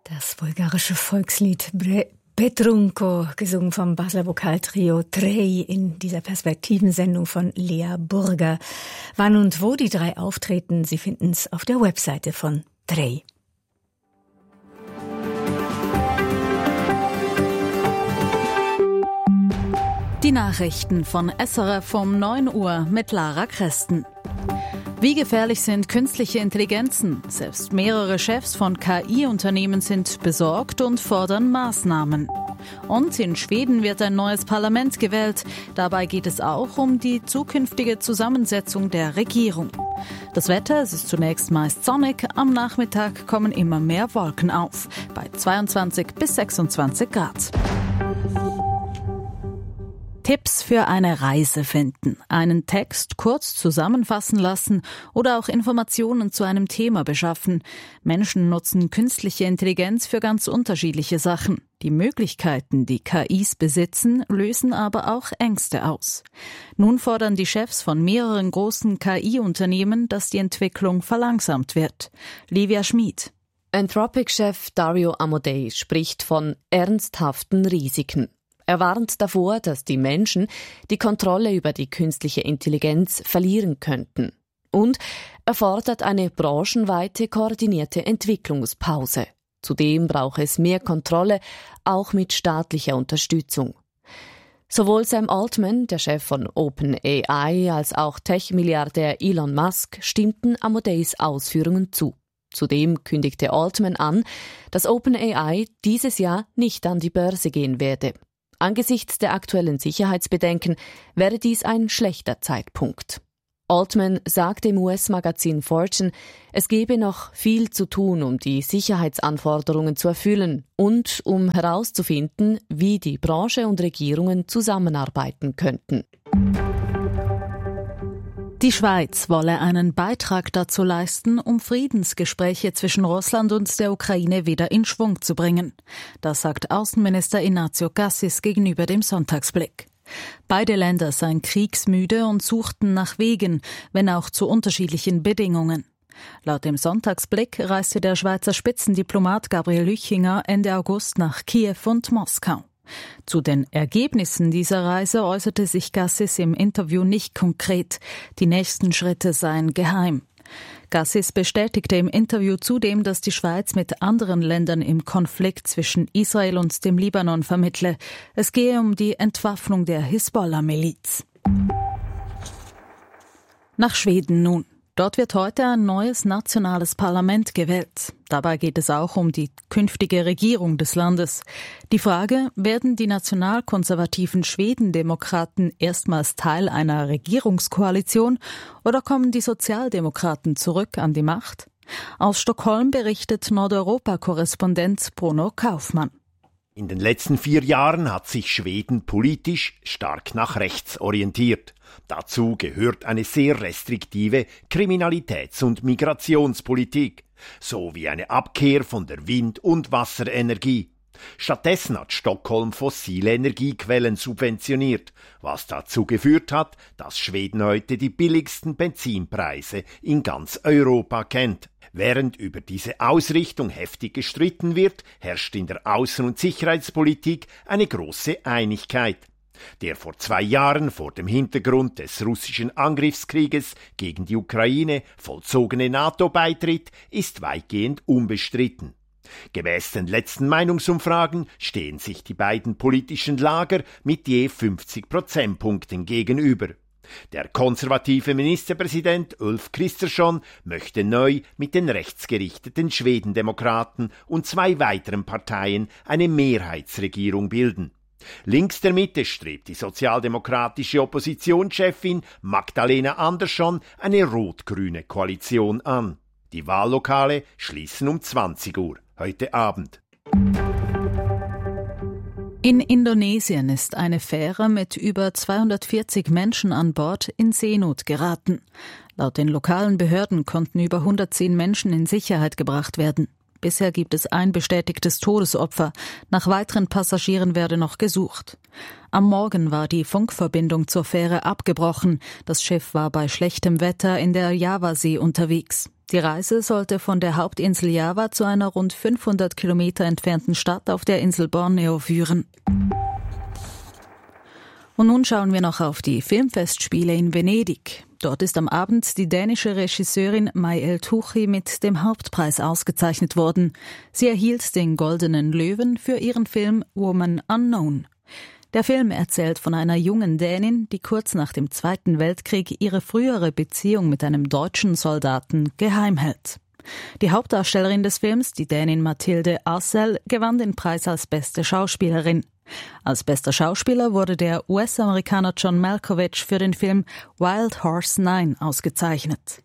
Das bulgarische Volkslied Petrunko, gesungen vom Basler Vokaltrio Trei in dieser Perspektivensendung von Lea Burger. Wann und wo die drei auftreten, Sie finden es auf der Webseite von Trei. Die Nachrichten von SRF um 9 Uhr mit Lara Kresten. Wie gefährlich sind künstliche Intelligenzen? Selbst mehrere Chefs von KI-Unternehmen sind besorgt und fordern Maßnahmen. Und in Schweden wird ein neues Parlament gewählt. Dabei geht es auch um die zukünftige Zusammensetzung der Regierung. Das Wetter, es ist zunächst meist sonnig, am Nachmittag kommen immer mehr Wolken auf, bei 22 bis 26 Grad. Tipps für eine Reise finden, einen Text kurz zusammenfassen lassen oder auch Informationen zu einem Thema beschaffen. Menschen nutzen künstliche Intelligenz für ganz unterschiedliche Sachen. Die Möglichkeiten, die KIs besitzen, lösen aber auch Ängste aus. Nun fordern die Chefs von mehreren großen KI-Unternehmen, dass die Entwicklung verlangsamt wird. Livia Schmid. Anthropic-Chef Dario Amodei spricht von ernsthaften Risiken. Er warnt davor, dass die Menschen die Kontrolle über die künstliche Intelligenz verlieren könnten. Und er fordert eine branchenweite koordinierte Entwicklungspause. Zudem braucht es mehr Kontrolle, auch mit staatlicher Unterstützung. Sowohl Sam Altman, der Chef von OpenAI, als auch Tech-Milliardär Elon Musk stimmten Amodeis Ausführungen zu. Zudem kündigte Altman an, dass OpenAI dieses Jahr nicht an die Börse gehen werde. Angesichts der aktuellen Sicherheitsbedenken wäre dies ein schlechter Zeitpunkt. Altman sagte im US-Magazin Fortune, es gebe noch viel zu tun, um die Sicherheitsanforderungen zu erfüllen und um herauszufinden, wie die Branche und Regierungen zusammenarbeiten könnten. Die Schweiz wolle einen Beitrag dazu leisten, um Friedensgespräche zwischen Russland und der Ukraine wieder in Schwung zu bringen. Das sagt Außenminister Inácio Cassis gegenüber dem Sonntagsblick. Beide Länder seien kriegsmüde und suchten nach Wegen, wenn auch zu unterschiedlichen Bedingungen. Laut dem Sonntagsblick reiste der Schweizer Spitzendiplomat Gabriel Lüchinger Ende August nach Kiew und Moskau. Zu den Ergebnissen dieser Reise äußerte sich Cassis im Interview nicht konkret. Die nächsten Schritte seien geheim. Cassis bestätigte im Interview zudem, dass die Schweiz mit anderen Ländern im Konflikt zwischen Israel und dem Libanon vermittle. Es gehe um die Entwaffnung der Hisbollah-Miliz. Nach Schweden nun. Dort wird heute ein neues nationales Parlament gewählt. Dabei geht es auch um die künftige Regierung des Landes. Die Frage, werden die nationalkonservativen Schwedendemokraten erstmals Teil einer Regierungskoalition oder kommen die Sozialdemokraten zurück an die Macht? Aus Stockholm berichtet Nordeuropa-Korrespondent Bruno Kaufmann. In den letzten 4 Jahren hat sich Schweden politisch stark nach rechts orientiert. Dazu gehört eine sehr restriktive Kriminalitäts- und Migrationspolitik, sowie eine Abkehr von der Wind- und Wasserenergie. Stattdessen hat Stockholm fossile Energiequellen subventioniert, was dazu geführt hat, dass Schweden heute die billigsten Benzinpreise in ganz Europa kennt. Während über diese Ausrichtung heftig gestritten wird, herrscht in der Außen- und Sicherheitspolitik eine große Einigkeit. Der vor 2 Jahren vor dem Hintergrund des russischen Angriffskrieges gegen die Ukraine vollzogene NATO-Beitritt ist weitgehend unbestritten. Gemäß den letzten Meinungsumfragen stehen sich die beiden politischen Lager mit je 50 Prozentpunkten gegenüber. Der konservative Ministerpräsident Ulf Kristersson möchte neu mit den rechtsgerichteten Schwedendemokraten und 2 weiteren Parteien eine Mehrheitsregierung bilden. Links der Mitte strebt die sozialdemokratische Oppositionschefin Magdalena Andersson eine rot-grüne Koalition an. Die Wahllokale schließen um 20 Uhr heute Abend. In Indonesien ist eine Fähre mit über 240 Menschen an Bord in Seenot geraten. Laut den lokalen Behörden konnten über 110 Menschen in Sicherheit gebracht werden. Bisher gibt es ein bestätigtes Todesopfer. Nach weiteren Passagieren werde noch gesucht. Am Morgen war die Funkverbindung zur Fähre abgebrochen. Das Schiff war bei schlechtem Wetter in der Javasee unterwegs. Die Reise sollte von der Hauptinsel Java zu einer rund 500 Kilometer entfernten Stadt auf der Insel Borneo führen. Und nun schauen wir noch auf die Filmfestspiele in Venedig. Dort ist am Abend die dänische Regisseurin May El-Touchi mit dem Hauptpreis ausgezeichnet worden. Sie erhielt den Goldenen Löwen für ihren Film Woman Unknown. Der Film erzählt von einer jungen Dänin, die kurz nach dem Zweiten Weltkrieg ihre frühere Beziehung mit einem deutschen Soldaten geheim hält. Die Hauptdarstellerin des Films, die Dänin Mathilde Arcel, gewann den Preis als beste Schauspielerin. Als bester Schauspieler wurde der US-Amerikaner John Malkovich für den Film Wild Horse 9 ausgezeichnet.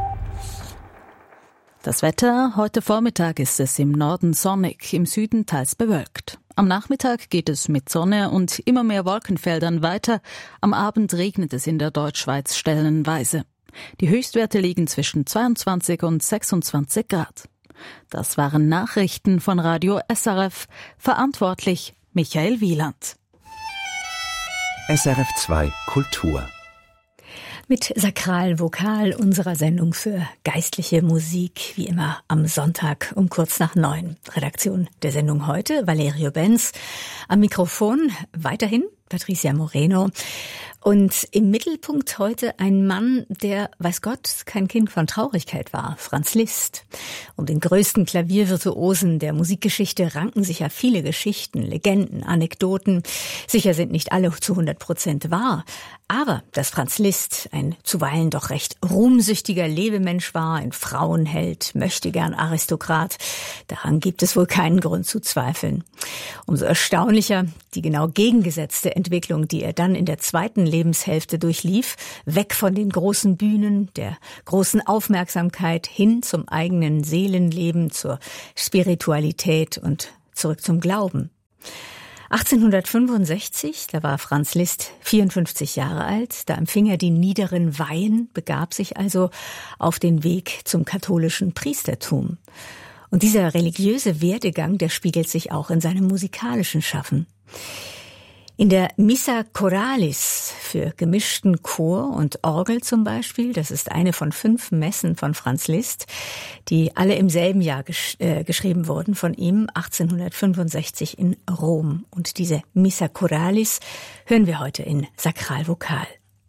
Das Wetter: Heute Vormittag ist es im Norden sonnig, im Süden teils bewölkt. Am Nachmittag geht es mit Sonne und immer mehr Wolkenfeldern weiter. Am Abend regnet es in der Deutschschweiz stellenweise. Die Höchstwerte liegen zwischen 22 und 26 Grad. Das waren Nachrichten von Radio SRF. Verantwortlich Michael Wieland. SRF 2 Kultur. Mit Sakralvokal unserer Sendung für geistliche Musik, wie immer am Sonntag um kurz nach 9. Redaktion der Sendung heute, Valerio Benz. Am Mikrofon weiterhin Patricia Moreno. Und im Mittelpunkt heute ein Mann, der, weiß Gott, kein Kind von Traurigkeit war, Franz Liszt. Um den größten Klaviervirtuosen der Musikgeschichte ranken sich ja viele Geschichten, Legenden, Anekdoten. Sicher sind nicht alle zu 100% wahr. Aber dass Franz Liszt ein zuweilen doch recht ruhmsüchtiger Lebemensch war, ein Frauenheld, möchtegern Aristokrat, daran gibt es wohl keinen Grund zu zweifeln. Umso erstaunlicher die genau gegengesetzte Entwicklung, die er dann in der zweiten Lebenshälfte durchlief, weg von den großen Bühnen, der großen Aufmerksamkeit hin zum eigenen Seelenleben, zur Spiritualität und zurück zum Glauben. 1865, da war Franz Liszt 54 Jahre alt, da empfing er die niederen Weihen, begab sich also auf den Weg zum katholischen Priestertum. Und dieser religiöse Werdegang, der spiegelt sich auch in seinem musikalischen Schaffen. In der Missa Choralis für gemischten Chor und Orgel zum Beispiel, das ist eine von 5 Messen von Franz Liszt, die alle im selben Jahr geschrieben wurden von ihm, 1865 in Rom. Und diese Missa Choralis hören wir heute in Sakralvokal.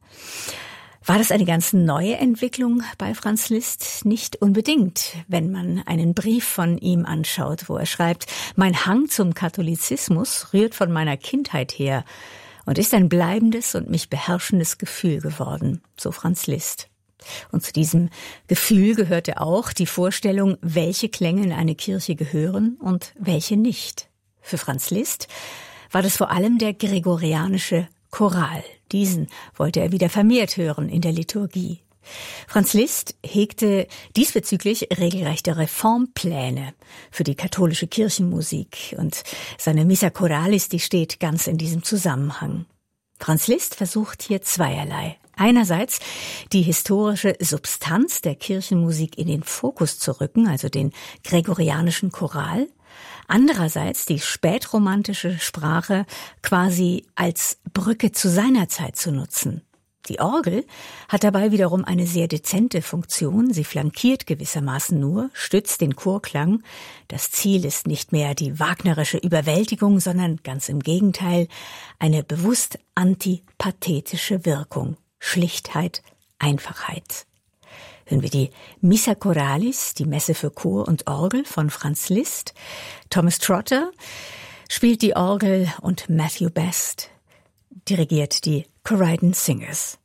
War das eine ganz neue Entwicklung bei Franz Liszt? Nicht unbedingt, wenn man einen Brief von ihm anschaut, wo er schreibt: Mein Hang zum Katholizismus rührt von meiner Kindheit her und ist ein bleibendes und mich beherrschendes Gefühl geworden, so Franz Liszt. Und zu diesem Gefühl gehörte auch die Vorstellung, welche Klänge in eine Kirche gehören und welche nicht. Für Franz Liszt war das vor allem der gregorianische Choral. Diesen wollte er wieder vermehrt hören in der Liturgie. Franz Liszt hegte diesbezüglich regelrechte Reformpläne für die katholische Kirchenmusik und seine Missa Choralis, die steht ganz in diesem Zusammenhang. Franz Liszt versucht hier zweierlei. Einerseits die historische Substanz der Kirchenmusik in den Fokus zu rücken, also den gregorianischen Choral. Andererseits die spätromantische Sprache quasi als Brücke zu seiner Zeit zu nutzen. Die Orgel hat dabei wiederum eine sehr dezente Funktion. Sie flankiert gewissermaßen nur, stützt den Chorklang. Das Ziel ist nicht mehr die wagnerische Überwältigung, sondern ganz im Gegenteil eine bewusst antipathetische Wirkung. Schlichtheit, Einfachheit. Hören wir die Missa Choralis, die Messe für Chor und Orgel von Franz Liszt. Thomas Trotter spielt die Orgel und Matthew Best dirigiert die Corydon Singers.